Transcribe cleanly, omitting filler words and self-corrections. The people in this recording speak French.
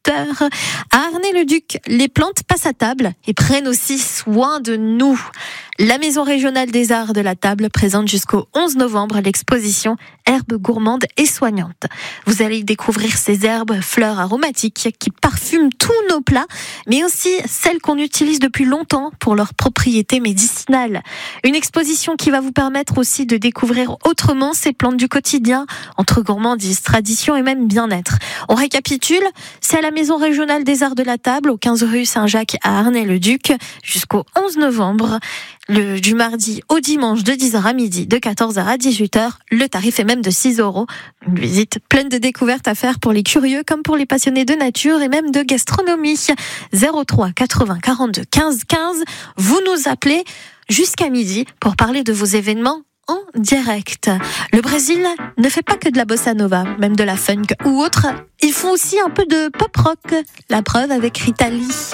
18h. À Arnay-le-Duc, les plantes passent à table et prennent aussi soin de nous. La Maison régionale des arts de la table présente jusqu'au 11 novembre l'exposition Herbes gourmandes et soignantes. Vous allez y découvrir ces herbes, fleurs aromatiques qui parfument tous nos plats, mais aussi celles qu'on utilise depuis longtemps pour leurs propriétés médicinales. Une exposition qui va vous permettre aussi de découvrir autrement ces plantes du quotidien, entre gourmandise, tradition et même bien-être. On récapitule, c'est à la Maison régionale des arts de la table, au 15 rue Saint-Jacques à Arnay-le-Duc, jusqu'au 11 novembre. Du mardi au dimanche de 10h à midi, de 14h à 18h. Le tarif est même de 6 €. Une visite pleine de découvertes à faire pour les curieux comme pour les passionnés de nature et même de gastronomie. 03 80 42 15 15. Vous nous appelez jusqu'à midi pour parler de vos événements en direct. Le Brésil ne fait pas que de la bossa nova, même de la funk ou autre. Ils font aussi un peu de pop rock. La preuve avec Rita Lee.